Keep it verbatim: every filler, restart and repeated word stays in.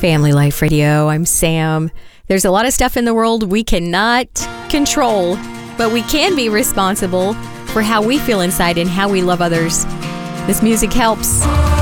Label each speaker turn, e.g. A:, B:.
A: Family Life Radio. I'm Sam. There's a lot of stuff in the world we cannot control, but we can be responsible for how we feel inside and how we love others. This music helps.